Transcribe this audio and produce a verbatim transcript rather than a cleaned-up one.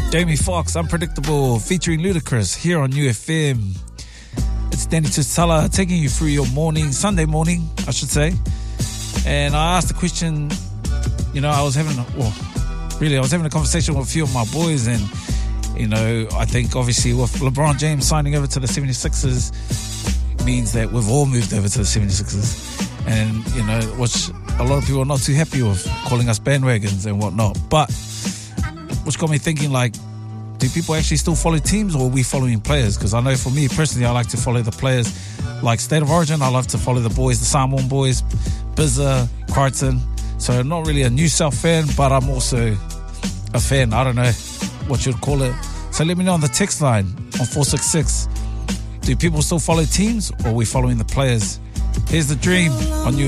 Jamie Foxx, Unpredictable, featuring Ludacris here on U F M. It's Danny Tusala taking you through your morning, Sunday morning, I should say. And I asked the question, you know, I was having, a, well, really, I was having a conversation with a few of my boys, and, you know, I think obviously with LeBron James signing over to the seventy-sixers means that we've all moved over to the seventy-sixers. And, you know, which a lot of people are not too happy with, calling us bandwagons and whatnot. But, which got me thinking, like, do people actually still follow teams, or are we following players? Because I know for me personally, I like to follow the players. Like State of Origin, I love to follow the boys, the Samoan boys, Bizza, Crichton. So I'm not really a New South fan, but I'm also a fan. I don't know what you'd call it. So let me know on the text line on four six six. Do people still follow teams, or are we following the players? Here's The Dream on you.